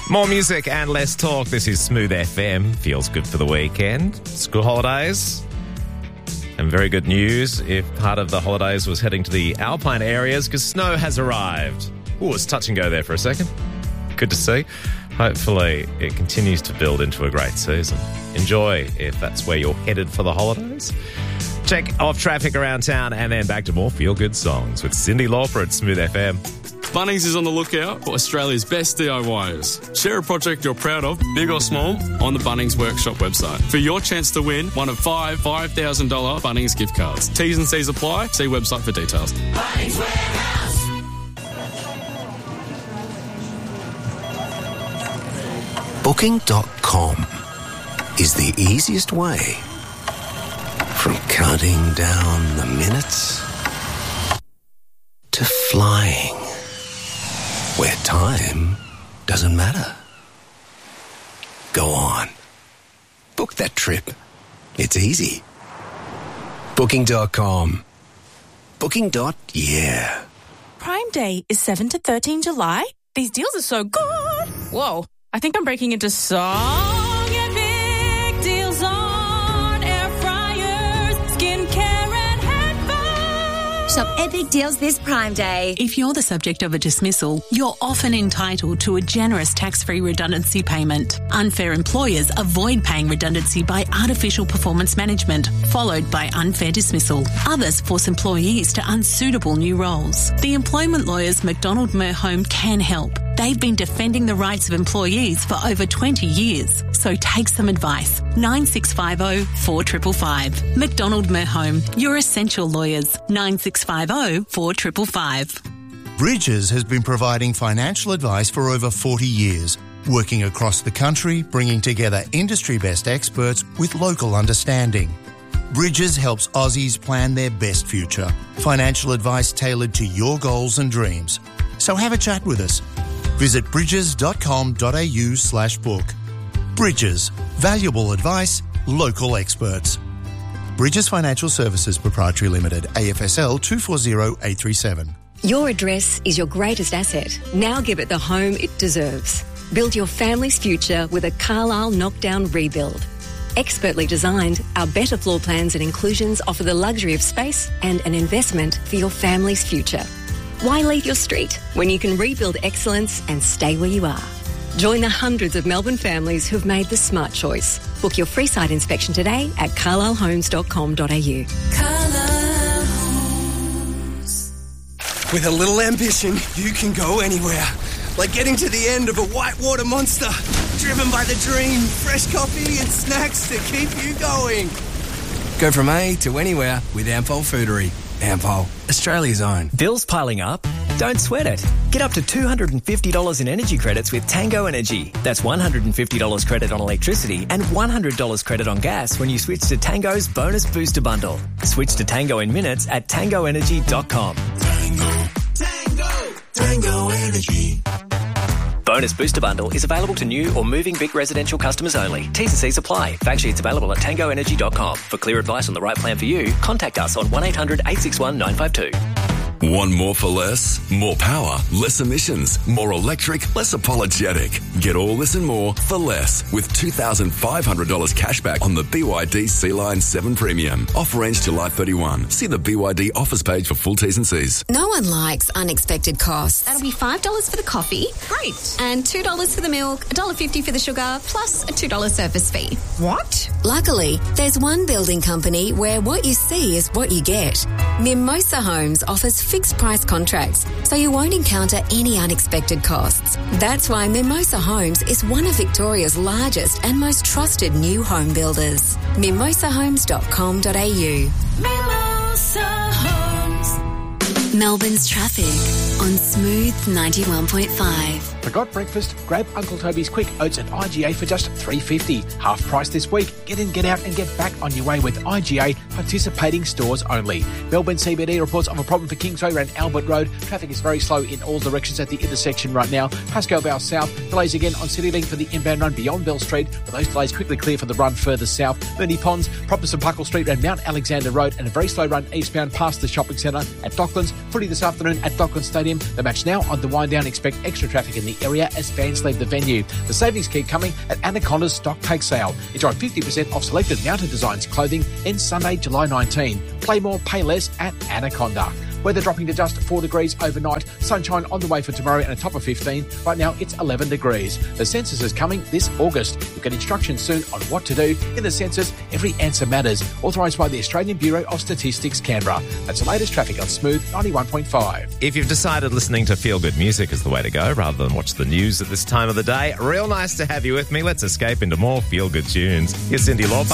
More music and less talk. This is Smooth FM. Feels good for the weekend. School holidays. And very good news if part of the holidays was heading to the alpine areas because snow has arrived. Oh, it's touch and go there for a second. Good to see. Hopefully it continues to build into a great season. Enjoy if that's where you're headed for the holidays. Check off traffic around town and then back to more feel-good songs with Cindy Lauper at Smooth FM. Bunnings is on the lookout for Australia's best DIYers. Share a project you're proud of, big or small, on the Bunnings Workshop website for your chance to win one of five $5,000 Bunnings gift cards. T's and C's apply. See website for details. Bunnings Warehouse. Booking.com is the easiest way from counting down the minutes to flying where time doesn't matter. Go on. Book that trip. It's easy. Booking.com. Booking.yeah. Prime Day is 7 to 13 July. These deals are so good. Whoa, I think I'm breaking into song epic deals on air fryers, skincare and headphones. Shop epic deals this Prime Day. If you're the subject of a dismissal, you're often entitled to a generous tax-free redundancy payment. Unfair employers avoid paying redundancy by artificial performance management, followed by unfair dismissal. Others force employees to unsuitable new roles. The employment lawyers McDonald Merhome can help. They've been defending the rights of employees for over 20 years. So take some advice. 9650 4555. McDonald Merhome, your essential lawyers. 9650 4555. Bridges has been providing financial advice for over 40 years, working across the country, bringing together industry-best experts with local understanding. Bridges helps Aussies plan their best future. Financial advice tailored to your goals and dreams. So have a chat with us. Visit bridges.com.au/book. Bridges. Valuable advice, local experts. Bridges Financial Services Proprietary Limited, AFSL 240837. Your address is your greatest asset. Now give it the home it deserves. Build your family's future with a Carlisle knockdown rebuild. Expertly designed, our better floor plans and inclusions offer the luxury of space and an investment for your family's future. Why leave your street when you can rebuild excellence and stay where you are? Join the hundreds of Melbourne families who've made the smart choice. Book your free site inspection today at carlislehomes.com.au. Carlisle Homes. With a little ambition, you can go anywhere. Like getting to the end of a whitewater monster. Driven by the dream, fresh coffee and snacks to keep you going. Go from A to anywhere with Ampol Foodery. Ampol, Australia's own. Bills piling up? Don't sweat it. Get up to $250 in energy credits with Tango Energy. That's $150 credit on electricity and $100 credit on gas when you switch to Tango's Bonus Booster Bundle. Switch to Tango in minutes at tangoenergy.com. Tango Energy. Bonus Booster Bundle is available to new or moving Vic residential customers only. T's and C's apply. Fact sheets available at tangoenergy.com. For clear advice on the right plan for you, contact us on 1800 861 952. Want more for less? More power, less emissions, more electric, less apologetic. Get all this and more for less with $2,500 cashback on the BYD Sea-Line 7 Premium. Offer ends July 31. See the BYD offers page for full T's and C's. No one likes unexpected costs. That'll be $5 for the coffee. Great. And $2 for the milk, $1.50 for the sugar, plus a $2 service fee. What? Luckily, there's one building company where what you see is what you get. Mimosa Homes offers fixed price contracts, so you won't encounter any unexpected costs. That's why Mimosa Homes is one of Victoria's largest and most trusted new home builders. mimosahomes.com.au. Mimosa Homes. Melbourne's traffic on Smooth 91.5. Forgot breakfast? Grab Uncle Toby's Quick Oats at IGA for just $3.50. Half price this week. Get in, get out and get back on your way with IGA, participating stores only. Melbourne CBD reports of a problem for Kingsway around Albert Road. Traffic is very slow in all directions at the intersection right now. Pascoe Vale South. Delays again on CityLink for the inbound run beyond Bell Street, with those delays quickly clear for the run further south. Moonee Ponds, Properson Puckle Street around Mount Alexander Road, and a very slow run eastbound past the shopping centre at Docklands. Footy this afternoon at Dockland Stadium. The match now on the wind down. Expect extra traffic in the area as fans leave the venue. The savings keep coming at Anaconda's stock take sale. Enjoy 50% off selected Mountain Designs clothing ends Sunday, July 19. Play more, pay less at Anaconda. Weather dropping to just 4 degrees overnight. Sunshine on the way for tomorrow and a top of 15. Right now, it's 11 degrees. The census is coming this August. You'll get instructions soon on what to do. In the census, every answer matters. Authorised by the Australian Bureau of Statistics, Canberra. That's the latest traffic on Smooth 91.5. If you've decided listening to feel-good music is the way to go rather than watch the news at this time of the day, real nice to have you with me. Let's escape into more feel-good tunes. Here's Cyndi Lauper.